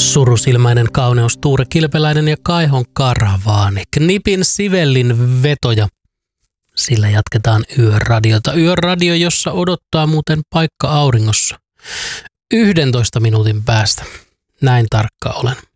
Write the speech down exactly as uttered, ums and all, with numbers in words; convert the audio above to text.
Surusilmäinen kauneus Tuure Kilpeläinen ja Kaihon karavaani. Knipin Sivellin vetoja. Sillä jatketaan Yöradiota. Yöradio, jossa odottaa muuten paikka auringossa. yhdentoista minuutin päästä. Näin tarkka olen.